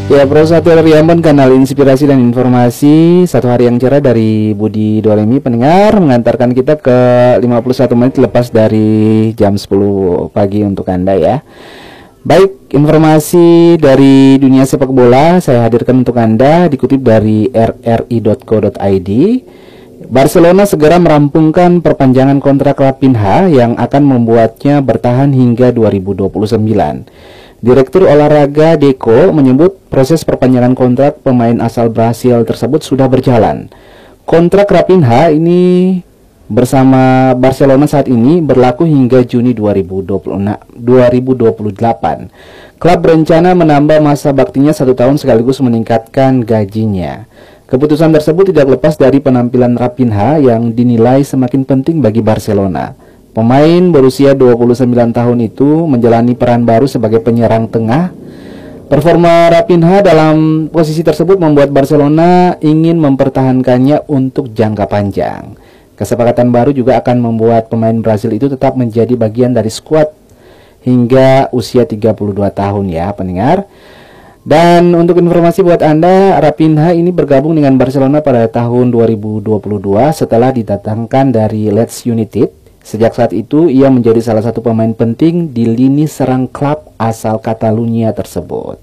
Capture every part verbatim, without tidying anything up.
Ya, Pro satu Riambon, kanal inspirasi dan informasi satu hari yang cerah dari Budi Doremi pendengar, mengantarkan kita ke lima puluh satu menit lepas dari jam sepuluh pagi untuk Anda ya. Baik, informasi dari dunia sepak bola saya hadirkan untuk Anda dikutip dari r r i dot co dot i d. Barcelona segera merampungkan perpanjangan kontrak Raphinha yang akan membuatnya bertahan hingga dua ribu dua puluh sembilan. Direktur olahraga Deco menyebut proses perpanjangan kontrak pemain asal Brasil tersebut sudah berjalan. Kontrak Raphinha ini bersama Barcelona saat ini berlaku hingga Juni dua ribu dua puluh delapan. Klub berencana menambah masa baktinya satu tahun sekaligus meningkatkan gajinya. Keputusan tersebut tidak lepas dari penampilan Raphinha yang dinilai semakin penting bagi Barcelona. Pemain berusia dua puluh sembilan tahun itu menjalani peran baru sebagai penyerang tengah. Performa Raphinha dalam posisi tersebut membuat Barcelona ingin mempertahankannya untuk jangka panjang. Kesepakatan baru juga akan membuat pemain Brasil itu tetap menjadi bagian dari skuad hingga usia tiga puluh dua tahun ya pendengar. Dan untuk informasi buat Anda, Raphinha ini bergabung dengan Barcelona pada tahun dua ribu dua puluh dua setelah didatangkan dari Leeds United. Sejak saat itu, ia menjadi salah satu pemain penting di lini serang klub asal Catalunya tersebut.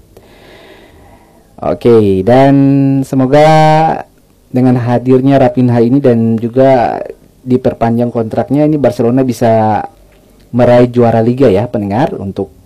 Oke, dan semoga dengan hadirnya Raphinha ini dan juga diperpanjang kontraknya, ini Barcelona bisa meraih juara Liga ya pendengar untuk